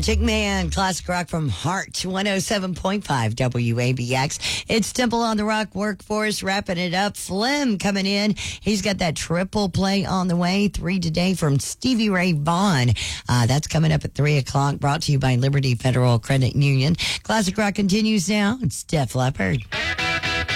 Magic Man, classic rock from Heart, 107.5 WABX. It's Temple on the Rock Workforce wrapping it up. Flem coming in. He's got that triple play on the way. 3 today from Stevie Ray Vaughan. That's coming up at 3 o'clock, brought to you by Liberty Federal Credit Union. Classic rock continues now. It's Def Leppard.